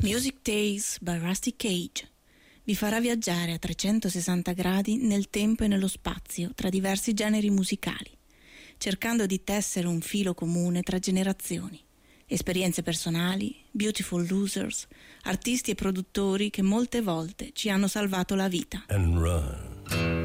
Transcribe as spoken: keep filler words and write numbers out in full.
Music Days by Rusty Cage vi farà viaggiare a trecentosessanta gradi nel tempo e nello spazio tra diversi generi musicali, cercando di tessere un filo comune tra generazioni, esperienze personali, beautiful losers, artisti e produttori che molte volte ci hanno salvato la vita. And run.